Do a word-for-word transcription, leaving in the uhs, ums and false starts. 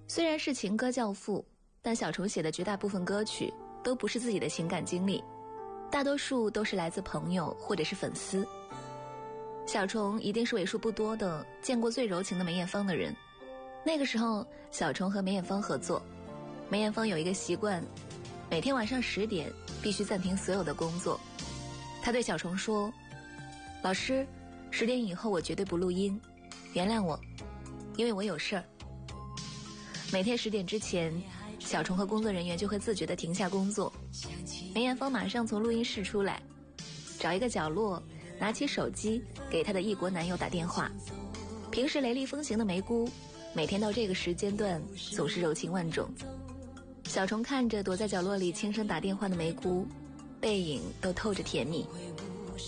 虽然是情歌教父，但小虫写的绝大部分歌曲都不是自己的情感经历，大多数都是来自朋友或者是粉丝。小虫一定是为数不多的见过最柔情的梅艳芳的人。那个时候，小虫和梅艳芳合作，梅艳芳有一个习惯，每天晚上十点必须暂停所有的工作。她对小虫说：老师，十点以后我绝对不录音，原谅我，因为我有事儿。每天十点之前，小虫和工作人员就会自觉地停下工作，梅艳芳马上从录音室出来，找一个角落，拿起手机给她的异国男友打电话。平时雷厉风行的梅姑，每天到这个时间段总是柔情万种。小虫看着躲在角落里轻声打电话的梅姑，背影都透着甜蜜。